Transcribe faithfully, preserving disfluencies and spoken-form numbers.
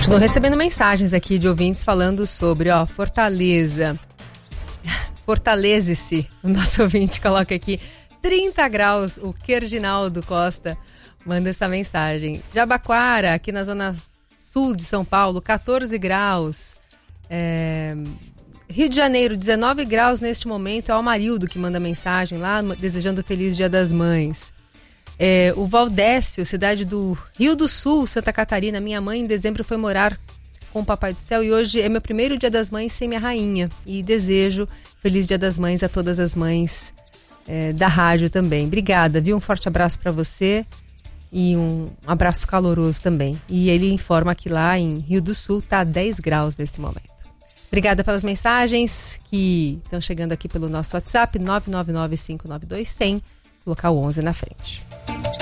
Continuo recebendo mensagens aqui de ouvintes falando sobre, ó, Fortaleza. Fortaleze-se. O nosso ouvinte coloca aqui trinta graus. O Kerginaldo Costa manda essa mensagem. Jabaquara, aqui na zona sul de São Paulo, catorze graus. É... Rio de Janeiro, dezenove graus neste momento. É o Amarildo que manda mensagem lá, desejando feliz Dia das Mães. É, o Valdécio, cidade do Rio do Sul, Santa Catarina. Minha mãe em dezembro foi morar com o Papai do Céu e hoje é meu primeiro Dia das Mães sem minha rainha. E desejo feliz Dia das Mães a todas as mães é, da rádio também. Obrigada, viu? Um forte abraço para você e um abraço caloroso também. E ele informa que lá em Rio do Sul tá dez graus nesse momento. Obrigada pelas mensagens que estão chegando aqui pelo nosso WhatsApp nove nove nove, cinco nove dois, cem, local onze na frente.